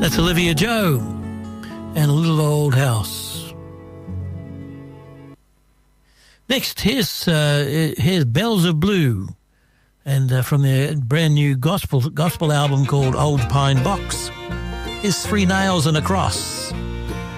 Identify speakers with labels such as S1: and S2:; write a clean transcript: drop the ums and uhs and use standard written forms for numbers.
S1: That's Olivia Joe and A Little Old House. Next, here's Bells of Blue, and from their brand new gospel album called Old Pine Box, is Three Nails and a Cross.